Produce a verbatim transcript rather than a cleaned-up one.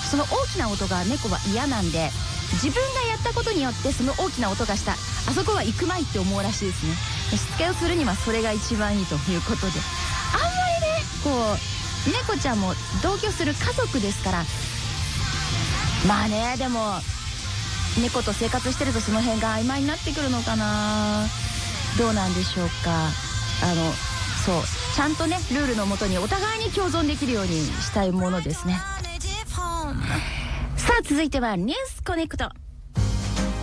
その大きな音が猫は嫌なんで、自分がやったことによってその大きな音がした、あそこは行くまいって思うらしいですね。しつけをするにはそれが一番いいということで、あんまりねこう猫ちゃんも同居する家族ですから、まあね、でも猫と生活してるとその辺が曖昧になってくるのかな。どうなんでしょうか。あのそうちゃんとねルールのもとにお互いに共存できるようにしたいものですね。さあ続いてはニュースコネクト。